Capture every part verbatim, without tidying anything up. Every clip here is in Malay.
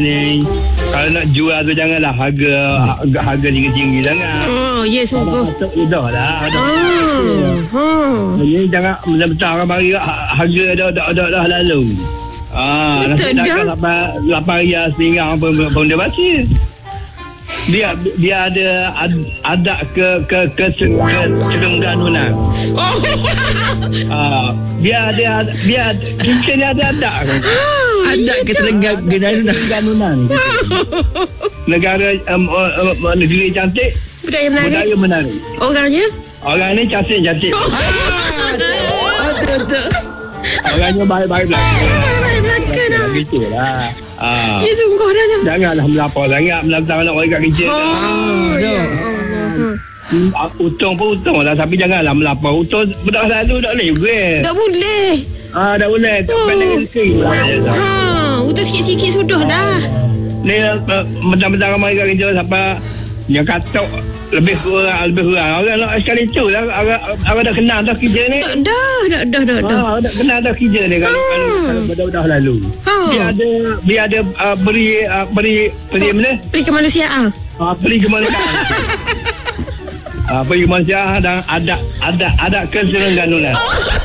ni kalau nak jual tu janganlah harga harga, harga tinggi-tinggi sangat. Oh, ya yeah, sungguh. Patut dah lah. Oh. Oh. Ini jangan betul-betul orang bagi harga dah dah dah, dah lalu. Ah, betul dah. lapan ria sehingga pun pun dia baca. Dia dia ada ad, ada ke ke ke Terengganu. Oh. Ah, dia ada dia kita ni ada ada. Ada ke Terengganu. Negara um, uh, uh, negeri cantik, Budaya menarik. budaya menarik. Orangnya? Orang ni cantik-cantik. Betul-betul. Orangnya baik-baik belakang. Baik belakang dah. Begitulah. Ah. Ya sungguh dah tu. Janganlah melapor sangat melantang anak orang kat kerja. Oh, ya. Hmm, Untung pun untung lah. Tapi janganlah melapor. Untung dah lalu tak boleh juga. Tak boleh. Ah, dah boleh. Tak Oh. pandang rezeki. Ha, utus sikit-sikit sudah dah. Ni uh, mentang-mentang ramai kat kerja sampai yang katok lebih kurang lebih kurang. Orang nak sekali tu lah. Orang, orang dah kenal dah kerja ni. Dah, dah, dah, dah, dah. Ah, dah kenal dah kerja ni kalau Ah. kalau, kalau dah lalu. Ah. Dia ada dia ada uh, beri uh, beri beri mana? Beri kemanusiaan. Ah, beri kemanusiaan. Ah, beri kemanusiaan dan ada ada ada Terengganu lah.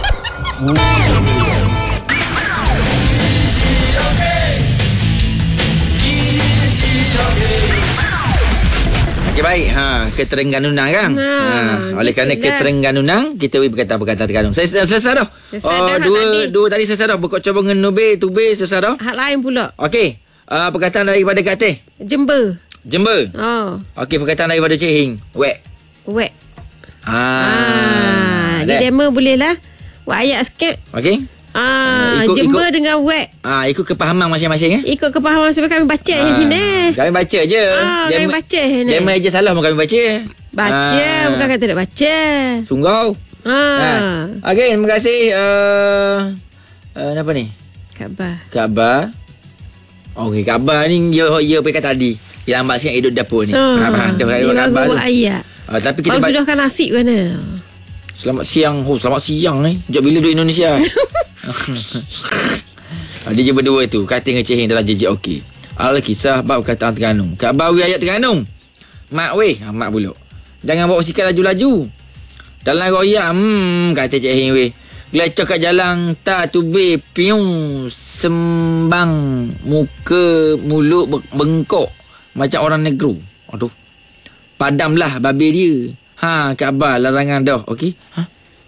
Okey, baik. Ha, ke Terengganu kan? Ha, Ha, oleh kerana ke betul lah. Terengganu kita beri perkataan-perkataan Terengganu. Saya dah selesai dah. Selesai Oh, dah, hak dua tadi. dua tadi selesai dah. Berkot coba dengan Nubir, Tubir selesai dah. Hak lain pula. Okey. Uh, perkataan daripada Kak Teh. Jember. Jember. Oh, Okey, perkataan daripada Cik Hing. Wek. wet. Ah. Ah, di dah. demo boleh lah. Buat ayat sikit. Okey. Ah, Ikut- Jember ikut- dengan wet. Ah, ikut kepahaman masing-masing eh. Ikut kepahaman sebab kami baca di Ah, sini. Kami baca je. Ah, kami Demo- baca ni. Demo je salah pun kami baca. Baca, Ah. bukan kata nak baca. Sunggau. Ah. Ha. Okey, terima kasih. Uh, uh, apa ni? Khabar. Khabar. Okey, khabar ni ya ya pergi tadi. Dia lambat sikit hidup dapur ni. Ha, faham dah Dia khabar baru tu. buat ayat. Ah, tapi kita Baru ba- sudah kan nasi mana? selamat siang. Oh, selamat siang ni. Sejak bila duduk Indonesia? Ah, dia je berdua tu. Kata dengan Cik Hing dalam jejak okey. Al-Kisah bab kataan Terengganu. Khabar wi ayat Terengganu. Mak weh, ha, mak pulak. Jangan bawa basikal laju-laju. Dalam royak, hmm, kata Cik Hing weh. Gelecok kat jalan, tak tubir, piung, sembang, muka, mulut bengkok. Macam orang negro. Aduh. Padamlah babi dia. Ha, khabar larangan dah. Okey? Ha?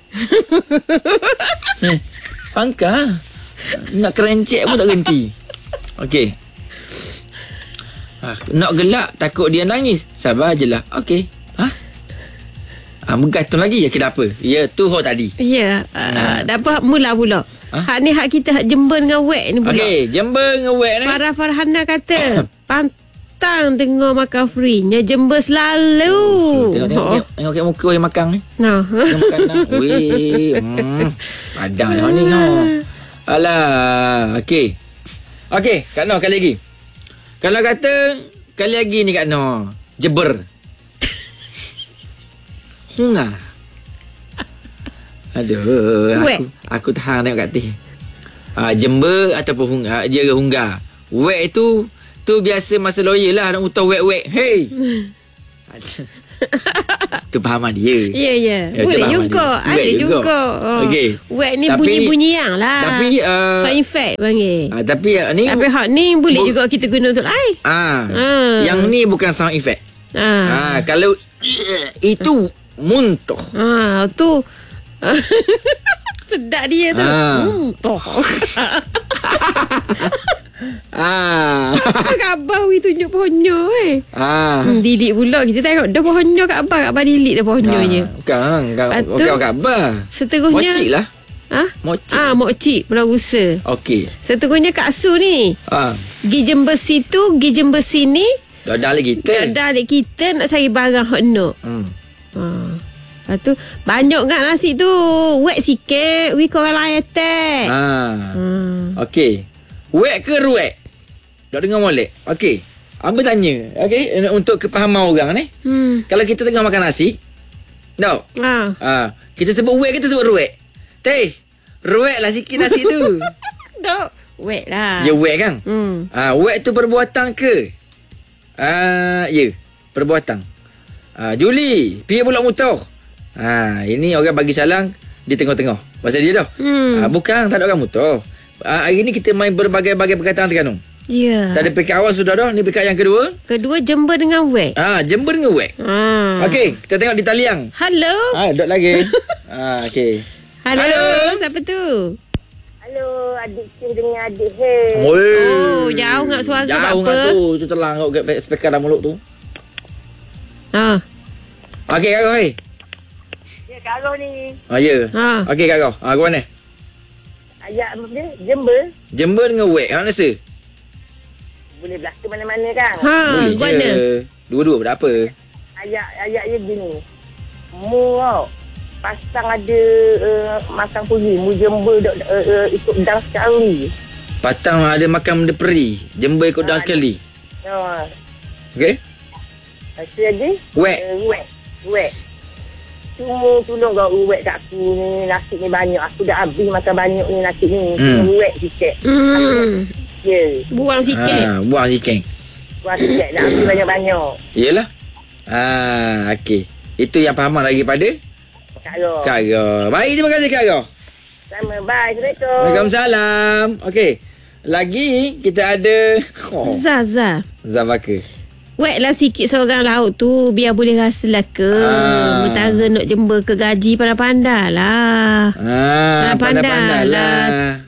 eh, pangkah. Nak kerencek pun tak berhenti. Okey. Ha, nak gelak, takut dia nangis. Sabar je lah. Okey. Ha? Ah, bergantung lagi ya kenapa? Ya, tu hok tadi. Ya, uh, dapat mula pula. Ha? Hak ni hak kita hak Jember dengan wet ni pula. Okey, Jember dengan wet ni. Farah Farhana kata, pantang dengar makan free. Nya Jember selalu. Tengok tengok Oh. tengok, tengok, tengok muka orang makan ni. Nah. Tengok makanan. Weh. Hmm. Padang dah ni ha. Alah, okey. Okey, Kak Noh kali lagi. Kalau kata kali lagi ni Kak Noh, Jember. Hunga. Aduh, Wek. aku aku tahan tengok kat teh. Ah, Jember ataupun hunga, dia ke hunga. Wek tu tu biasa masa lawyer lah nak utah wek-wek. Hey. Tu pahaman dia. Ya, ya. Ya, Boleh tu juga. pahaman dia. Ada Wet juga. juga. Oh. Okey. Wet ni Tapi- bunyi-bunyi yang lah. Tapi uh, Side effect panggil. ah, tapi uh, ni Tapi hak ni boleh bu- juga kita guna untuk lain. ah, Ah. yang ni bukan sound effect. Ah. Ah, kalau itu muntah. Ah, tu sedap dia tu. Ah. Hmm, toh. Ah. Apa khabar wi tunjuk pohonnya eh. ah. Hmm, delete pula kita tengok dah pohonnya kat abang, kat abang delete dah pohonnya. Bukan, bukan, Lepas tu, bukan khabar. Seterusnya Mocik lah. Ha? Mocik. Ah, mokcik Melarusa. Okey. Seterusnya Kak Su ni. Ah. Gi Jember situ, gi Jember sini. Dah dah lagi kita. Dah adik kita nak cari barang hot nak. Hmm. Ha. Lepas tu banyak kan nasi tu. Wet sikit, wi korang lain attack. Ah. Hmm. Okey. Wek ke ruek? Dah dengar molek. Okey. Amba tanya, okey, untuk kepahaman orang ni. Hmm. Kalau kita tengah makan nasi, tak? Ah. Ah, kita sebut wek, kita sebut ruek. Teh, ruek lah sikit nasi tu. Dok. Wet lah. Ya, wet kan? Hmm. Ah, wet tu perbuatan ke? Ah, ya, perbuatan. Ah, Juli, pergi pula motor. Ah, ini orang bagi salang di tengah-tengah. Pasal dia dah. Hmm. Ah, bukan, tak ada orang motor. Ah, hari ni kita main berbagai-bagai perkataan Terengganu. Ya. Tadi pekat awal sudah dah. Ni pekat yang kedua. Kedua, Jember dengan wet. Ah, Jember dengan wet. Ah. Okey, kita tengok di taliang. Hello. Ah, dot lagi. ah, okey. Hello. Hello. Siapa tu? Hello, adik Syih dengan adik Hei. Oh, jauh ngak suara Jauh apa? ngak tu. Tu telang kau kat speaker dalam mulut tu. Ha. Okey, kak kau, hei. Ya, Kak Roh ni. Ah, ya. Ha. Okey, kak kau. Ah, kau mana? Ayat apa dia? Jember. Jember dengan wet. Hang rasa? Boleh berlaku mana-mana kan? Ha, Boleh mana? je. Dua-dua tak apa. Ayat ayat dia gini. Mu tau. Pasang ada uh, makan puri. Mu Jember dok uh, uh, ikut dang sekali. Patang ada makan benda peri. Jember ikut down sekali. Ha. Okey? Lepas tu lagi? Wet. Uh, wet. Wet. Cuma tolong kau wet kat aku ni. Nasi ni banyak. Aku dah habis makan banyak ni nasi ni. Hmm. Cuma wet sikit. Hmm. Ya. Yeah. Buang sikit. Ah, buang sikit. Buat sikit dah habis banyak-banyak. Iyalah. Ah, okey. Itu yang fahaman daripada Kak Roh. Kak Roh. Baik, terima kasih Kak Roh. Sama. Bye. Assalamualaikum. Waalaikumsalam. Okey. Lagi kita ada oh, Zaza. Zavaka. Wet lah sikit seorang laut tu. Biar boleh rasa lah ke. Ah. Mentara nak Jember ke gaji pandai-pandai lah. Ah, pandai-pandai lah.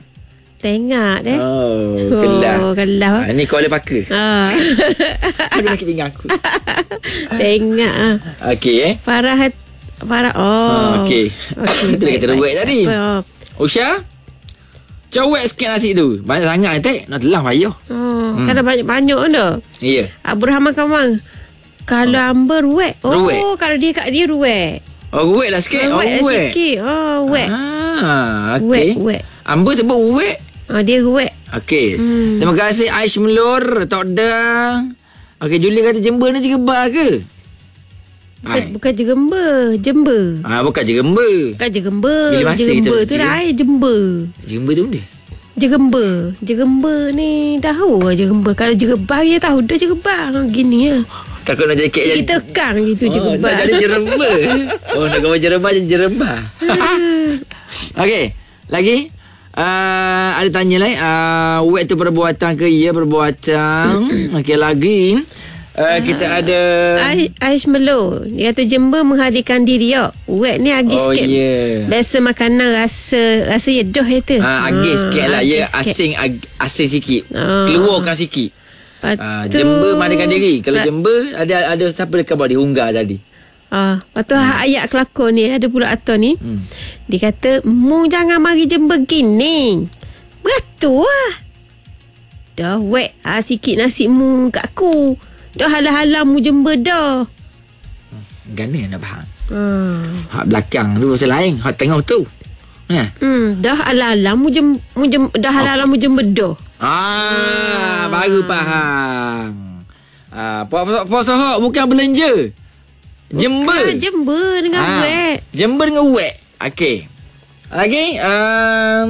Tengok deh. Oh, Oh, kelah. kelah. Ah, ni kau boleh pakai. Ah. Aku nak pinggang aku. Tengok ah. Okey eh. Farah hat- Farah. Oh. Ah, okey. Itu dah kata wet tadi. Oh. Usha? Cowek sikit nasi tu. Banyak sangat tak? Nak telah payah. Oh, Hmm. kan banyak-banyak dah. Ya. Abraham Kamang. Kalau oh. Amber wet. Oh, Ruwet. kalau dia kat dia ruwet. Oh, wet lah sikit. Oh, wet lah wet. sikit. Oh, wet. Ah, Wet, okey. wet. Amber sebut wet. Ah, dia wet. Okey. Hmm. Terima kasih Aish Melur, Tok Dang. Okey, Julia kata Jember ni Jegebar ke? Bukan, Ai. bukan Jember. Jember. Ah, bukan Jegember. Bukan Jember. Bila masa Jember kita tu bercerita? dah air Jember. Jegember tu benda. Jember. Jember ni tahu lah Jember. Kalau Jegebar dia tahu dah Jegebar. Gini lah. Takut nak jadi kek jadi. Kita tekan gitu Oh, Jegebar. nak jadi jeremba. Oh, nak kau jeremba jadi jeremba. Okey, lagi uh, ada tanya lah uh, wet tu perbuatan ke? Ya, perbuatan. Okey, lagi uh, kita ada Aish, Aish Melo. Dia kata Jember menghadirkan diri ya. Wet ni agis Oh, sikit. yeah. Biasa makanan rasa rasa yedoh itu. uh, agis sikit lah. Ya, agis sikit. asing ag, asing sikit. Ah. Keluarkan sikit. Lepas Uh, tu- Jember mandikan diri. Kalau La- Jember ada ada siapa dekat bawah diunggah tadi. Ah, lepas tu hmm. ayat kelakon ni ada pula atur ni. Hmm. Dia kata, "Mu jangan mari Jember gini." Beratur lah. Dah wet ah, sikit nasi mu kat aku. Dah halang-halang mu Jember dah. Gana nak faham. Hmm. Hak belakang tu pasal lain. Hak tengah tu. Ha. Hmm, dah halang-halang mu jem, mu jem, dah halang-halang mu Jember dah. Ah, baru faham. Ah, puasa hak bukan belanja. Jember. Bukan Jember dengan Ah, wet. Jember dengan wet. Okey. Lagi um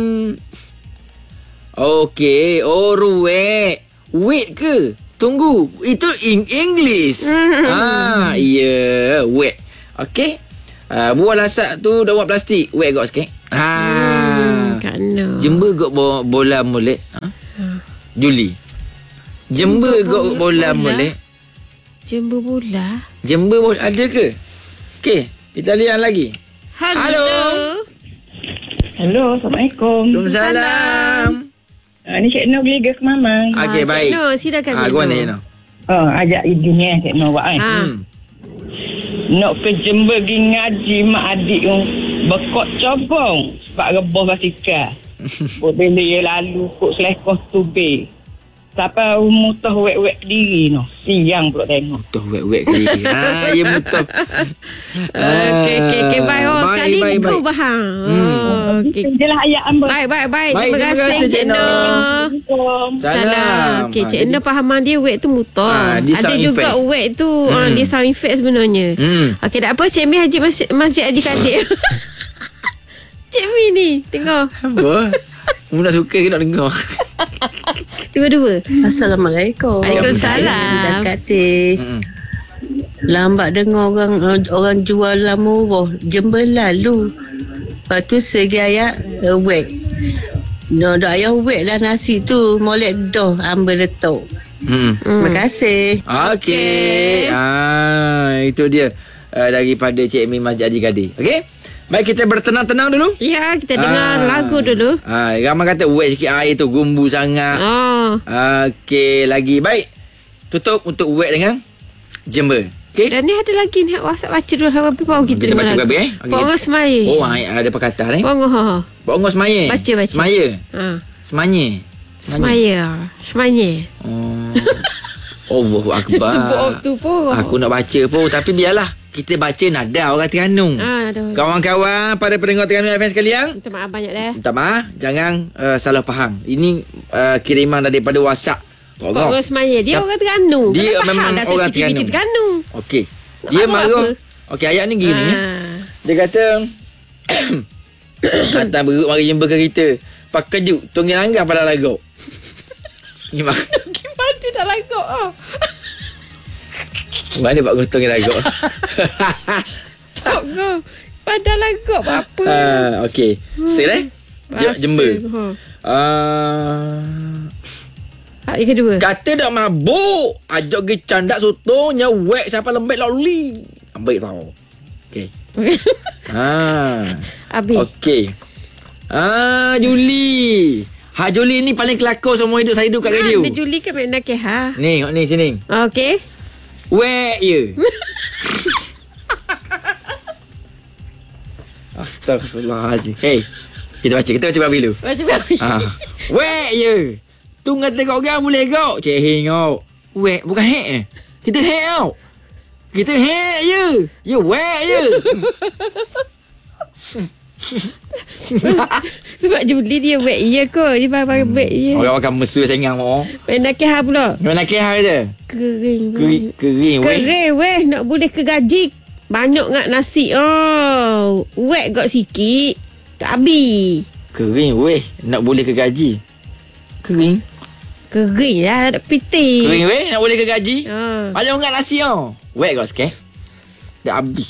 Okey, oh ruwet. Wet ke? Tunggu, itu in English. ah, ya, yeah, wet. Okey. Uh, buah lasak tu dah buat plastik. Wet gok sikit. Hmm, Ah. kana. Jember gok bo- bola molek. Ha? Juli. Jember gok bola molek. Jember bola. Jember bola ada ke? Okey, kita lihat lagi. Hello. Hello. Hello, Assalamualaikum. Waalaikumsalam. Uh, ni Cik Noh beli gas Mamang. Okey, Ah, baik. Cik Noh, silakan. Ah, Cik gua Noh. ni no. Oh, ajak ibu ni Cik Noh buat kan. Ah. Hmm. Nak ke Jember pergi ngaji mak adik yang bekot cobong sebab rebah basikal. Boleh dia lalu kok selekoh tubik. Sampai mutah wet-wet diri no. Siang pula tengok. Mutuh wet-wet ke diri. Ha, ya mutuh. Okey, okey, okey. Baik, oh, Baik, sekali baik, kau baik. faham. Hmm. Oh, okey. Dia lah ayat ambil. Baik, baik, baik. Baik, Terima terima kasih, kasih, Cik Cik Noh. Assalamualaikum. Salam. Okey, Ah, Cik jadi- Noh fahaman dia wet tu mutar. Ah, dia Ada sound juga effect. wet tu. ah, Hmm. Dia sound effect sebenarnya. Hmm. Okey, tak apa. Cik Mi Haji Masjid, Masjid Adik-adik. Cik Mi ni, tengok. Apa? Mu nak suka ke nak dengar? Dua-dua. Assalamualaikum. Waalaikumsalam. Dan Katis. Mm-mm. Lambat dengar orang orang jual lah murah. Jember lalu. Lepas tu segi ayat uh, wek. No, dah ayah wek lah nasi tu. Molek dah ambil letak. Mm-mm. Terima kasih. Okey. Ah, itu dia uh, daripada Cik Min Masjid Haji Kadir. Okey. Baik, kita bertenang-tenang dulu. Ya, kita dengar Ah. lagu dulu. Ah, ramai kata wet sikit air tu, gumbu sangat. Oh. Okey, lagi baik. Tutup untuk wet dengan Jember. Okey. Dan ni ada lagi ni WhatsApp baca dulu habis baru kita Kita dengar baca lagu. babi eh. Okey. Pokok semaya. Oh, ada perkataan eh. Pokok ha. Bongos semaya. Baca, baca. Semaya. Ha. Semanya. Semaya. Semaya. Oh. Allahu akbar. Sebut tu pun. Aku nak baca pun, tapi biarlah. Kita baca nada orang Terengganu. Ah, dah. Kawan-kawan, pada pendengar Terengganu F M sekalian, Minta maaf banyak dah. minta maaf, jangan uh, salah faham. Ini uh, kiriman daripada WhatsApp. Pokok semaya. Dia Yap. orang Terengganu. Dia Kena memang faham dah orang sensitiviti Terengganu. Terengganu. Okey. Nak Dia marah marah. apa? Okey, ayat ni gini. Ah. Dia kata datang beruk mari jumpa kereta. Pak kejut, tunggil langgar pada lagok. Gimana? Gimana dah lagok ah. Mana pak gotong lagok? Tak ke. Padahal lagok apa. Ah, okey. Sel eh? Je- Rasa, Jember. ha. Ah, Hak yang kedua. kata dak mabuk, ajak pergi candak sotonya wek siapa lembek loli. Ambil tau. Okey. Ah. Habis. Okey. Ah, Juli. Ha Juli ni paling kelakar semua hidup saya duduk kat radio. Mana Juli ke Mek Nakeh ha? Ni, tengok ni sini. Okey. Wek je. Astaghfirullahaladzim. Hey, kita baca. Kita baca babi dulu. Baca babi. Ah. Wek je. Tunggu tengok orang boleh kau. Cik Heng kau. Wek bukan hek eh. Kita hek tau. Kita hek je. You wek je. Sebab Juli dia wet ya ke? Dia pakai wet ya. Orang makan mesra sengang mo. Mek Nakeh ha pula. Mana kehar dia? Kering. Kering, kering weh. Kering weh. Nak boleh ke gaji. Banyak ngak nasi. Oh. Wet got sikit. Tak habis. Kering weh. Nak boleh ke gaji. Kering. Kering lah. Tak pitih. Kering weh. Nak boleh ke gaji. Ha. Macam ngak nasi tau. Wet kau sikit. Dah habis.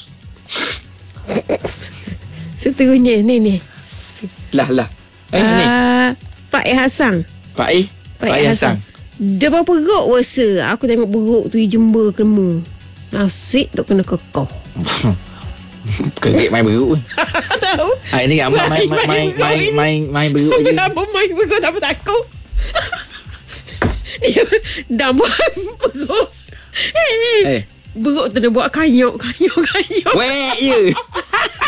Seterusnya. Ni ni. Lah lah. Eh ni. Uh, Pak Eh Hassan. Pak Eh. Pak Eh Hassan. Dia berapa perut rasa. Aku tengok perut tu Jember kemu. Nasi dok kena kekoh. Kerik main beruk pun. Tahu? Ha, ini kan main main main main main main, main beruk je. Kenapa main perut tak takut? Dia dah buat perut. Eh, eh. Eh. Beruk tu dia buat kanyok, kanyok, kanyok. Wek je.